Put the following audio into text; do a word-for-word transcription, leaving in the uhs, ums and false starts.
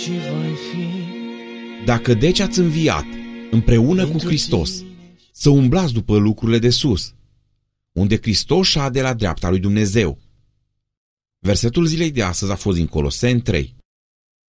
și voi fi. Dacă deci ați înviat împreună cu Hristos, să umblați după lucrurile de sus, unde Hristos șade la dreapta lui Dumnezeu. Versetul zilei de astăzi a fost din Coloseni trei.